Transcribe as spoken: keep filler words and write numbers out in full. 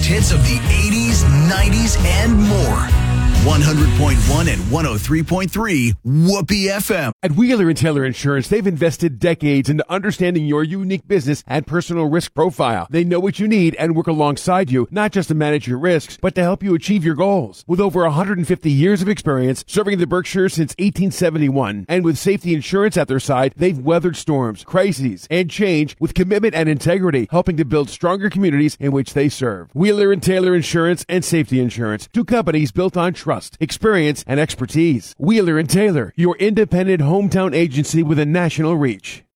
hits of the eighties, nineties, and more. one hundred point one and one oh three point three Whoopee F M. At Wheeler and Taylor Insurance, they've invested decades into understanding your unique business and personal risk profile. They know what you need and work alongside you, not just to manage your risks, but to help you achieve your goals. With over one hundred fifty years of experience serving the Berkshires since eighteen seventy-one, and with safety insurance at their side, they've weathered storms, crises, and change with commitment and integrity, helping to build stronger communities in which they serve. Wheeler and Taylor Insurance and Safety Insurance, two companies built on trust, experience, and expertise. Wheeler and Taylor, your independent hometown agency with a national reach.